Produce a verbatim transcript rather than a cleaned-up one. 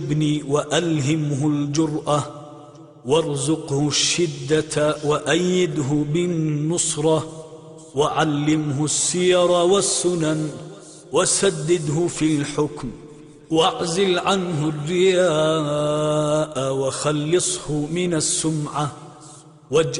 الجبن وألهمه الجرأة، وارزقه الشدة وأيده بالنصرة، وعلمه السير والسنن، وسدده في الحكم، واعزل عنه الرياء، وخلصه من السمعة، واجعل